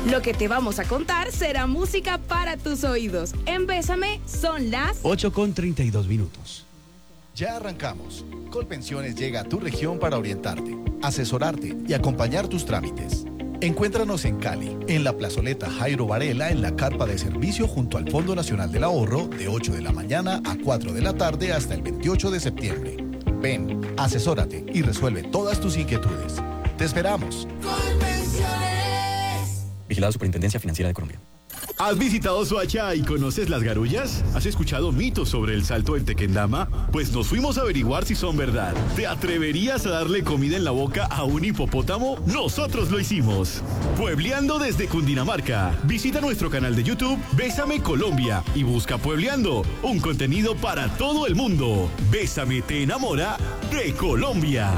Lo que te vamos a contar será música para tus oídos. En Bésame son las 8:32. Ya arrancamos. Colpensiones llega a tu región para orientarte, asesorarte y acompañar tus trámites. Encuéntranos en Cali, en la plazoleta Jairo Varela, en la carpa de servicio junto al Fondo Nacional del Ahorro, de 8 de la mañana a 4 de la tarde hasta el 28 de septiembre. Ven, asesórate y resuelve todas tus inquietudes. ¡Te esperamos! Vigilado Superintendencia Financiera de Colombia. ¿Has visitado Soacha y conoces las garullas? ¿Has escuchado mitos sobre el salto del Tequendama? Pues nos fuimos a averiguar si son verdad. ¿Te atreverías a darle comida en la boca a un hipopótamo? Nosotros lo hicimos. Puebleando desde Cundinamarca. Visita nuestro canal de YouTube Bésame Colombia y busca Puebleando, un contenido para todo el mundo. Bésame te enamora de Colombia.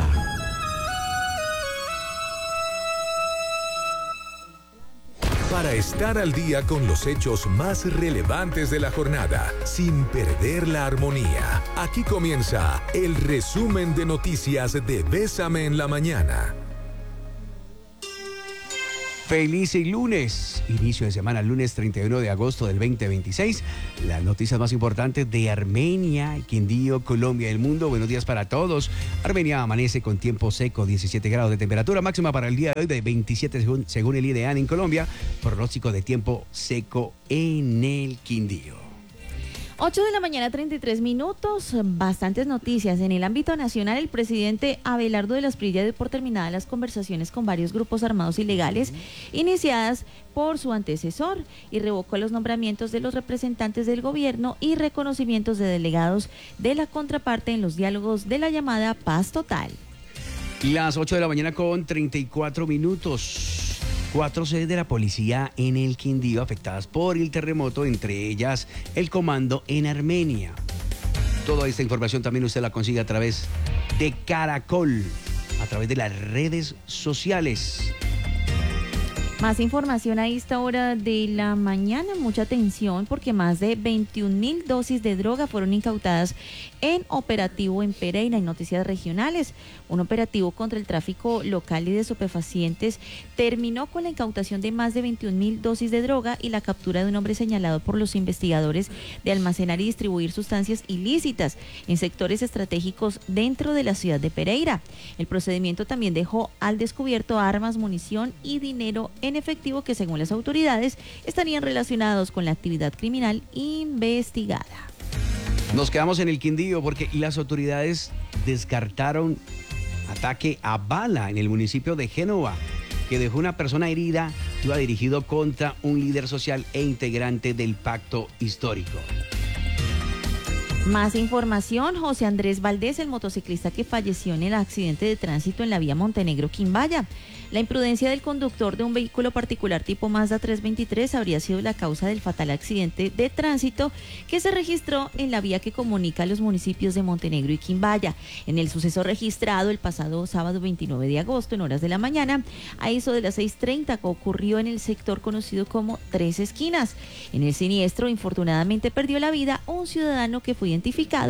Para estar al día con los hechos más relevantes de la jornada, sin perder la armonía. Aquí comienza el resumen de noticias de Bésame en la Mañana. Feliz lunes, inicio de semana, lunes 31 de agosto del 2026. Las noticias más importantes de Armenia, Quindío, Colombia y el mundo. Buenos días para todos. Armenia amanece con tiempo seco, 17 grados de temperatura máxima para el día de hoy de 27 según el IDEAN en Colombia. Pronóstico de tiempo seco en el Quindío. 8 de la mañana, 33 minutos, bastantes noticias. En el ámbito nacional, el presidente Abelardo de la Espriella dio por terminadas las conversaciones con varios grupos armados ilegales iniciadas por su antecesor y revocó los nombramientos de los representantes del gobierno y reconocimientos de delegados de la contraparte en los diálogos de la llamada paz total. Las 8 de la mañana con 34 minutos. 4 sedes de la policía en el Quindío afectadas por el terremoto, entre ellas el comando en Armenia. Toda esta información también usted la consigue a través de Caracol, a través de las redes sociales. Más información a esta hora de la mañana, mucha atención porque más de 21.000 dosis de droga fueron incautadas en operativo en Pereira, en noticias regionales. Un operativo contra el tráfico local y de estupefacientes terminó con la incautación de más de 21.000 dosis de droga y la captura de un hombre señalado por los investigadores de almacenar y distribuir sustancias ilícitas en sectores estratégicos dentro de la ciudad de Pereira. El procedimiento también dejó al descubierto armas, munición y dinero en efectivo que, según las autoridades, estarían relacionados con la actividad criminal investigada. Nos quedamos en el Quindío porque las autoridades descartaron ataque a bala en el municipio de Génova, que dejó una persona herida, iba dirigido contra un líder social e integrante del pacto histórico. Más información, José Andrés Valdés, el motociclista que falleció en el accidente de tránsito en la vía Montenegro-Quimbaya. La imprudencia del conductor de un vehículo particular tipo Mazda 323 habría sido la causa del fatal accidente de tránsito que se registró en la vía que comunica a los municipios de Montenegro y Quimbaya. En el suceso registrado el pasado sábado 29 de agosto en horas de la mañana, a eso de las 6:30, ocurrió en el sector conocido como Tres Esquinas. En el siniestro, infortunadamente, perdió la vida un ciudadano que fue identificado